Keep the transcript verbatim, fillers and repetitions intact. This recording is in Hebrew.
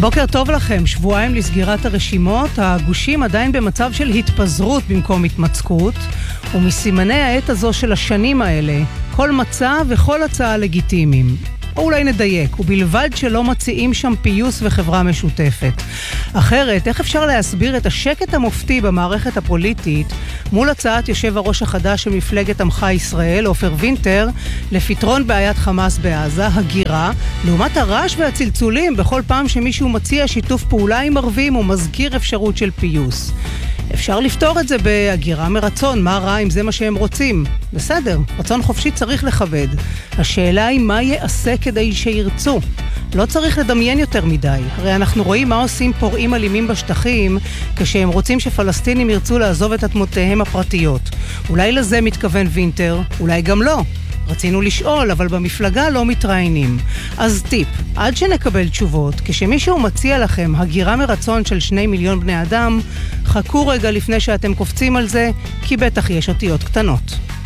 בוקר טוב לכם, שבועיים לסגירת הרשימות, הגושים עדיין במצב של התפזרות במקום התמצקות, ומסימני העת הזו של השנים האלה, כל מצע וכל הצעה לגיטימיים. או אולי נדייק, ובלבד שלא מציעים שם פיוס וחברה משותפת. אחרת, איך אפשר להסביר את השקט המופתי במערכת הפוליטית מול הצעת יושב הראש החדש של מפלגת עמך ישראל, עופר וינטר, לפתרון בעיית חמאס בעזה, הגירה, לעומת הרעש והצלצולים בכל פעם שמישהו מציע שיתוף פעולה עם ערבים ומזכיר אפשרות של פיוס. אפשר לפתור את זה בהגירה מרצון, מה רע אם זה מה שהם רוצים? בסדר, רצון חופשי צריך לכבד. השאלה היא מה יעשה כדי שירצו. לא צריך לדמיין יותר מדי. הרי אנחנו רואים מה עושים פורעים אלימים בשטחים כשהם רוצים שפלסטינים ירצו לעזוב את עצמותיהם הפרטיות. אולי לזה מתכוון וינטר, אולי גם לא. רצינו לשאול, אבל במפלגה לא מתראיינים. אז טיפ, עד שנקבל תשובות, כשמישהו מציע לכם הגירה מרצון של שני מיליון בני אדם, חכו רגע לפני שאתם קופצים על זה, כי בטח יש אותיות קטנות.